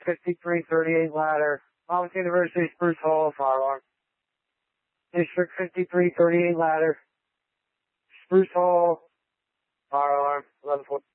5338 ladder. Monmouth University, Spruce Hall, fire alarm. District 5338 ladder. Spruce Hall, fire alarm, 11-4.